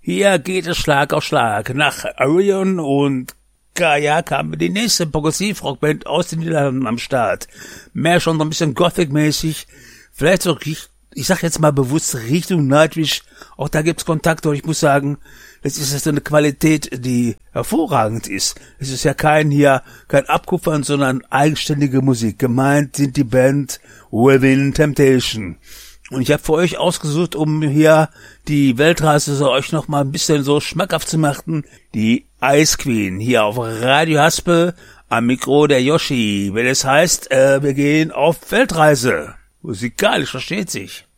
Hier geht es Schlag auf Schlag. Nach Orion und Gaia kam die nächste Progressiv-Rockband aus den Niederlanden am Start. Mehr schon so ein bisschen Gothic-mäßig. Vielleicht so, ich sag jetzt mal bewusst Richtung Nightwish. Auch da gibt's Kontakte und ich muss sagen, das ist jetzt eine Qualität, die hervorragend ist. Es ist ja kein Abkupfern, sondern eigenständige Musik. Gemeint sind die Band Within Temptation. Und ich habe für euch ausgesucht, um hier die Weltreise so euch noch mal ein bisschen so schmackhaft zu machen, die Ice Queen hier auf Radio Haspel am Mikro der Yoshi. Wenn es heißt, wir gehen auf Weltreise. Musikalisch, versteht sich.